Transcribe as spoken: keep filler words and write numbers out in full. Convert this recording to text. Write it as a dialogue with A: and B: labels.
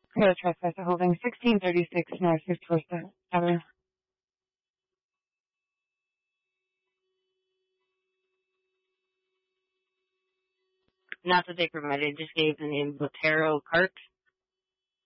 A: Go to Trespasser Holding, sixteen thirty-six North fifty-fourth Avenue.
B: Not that they provided, just gave the name Botero Cart.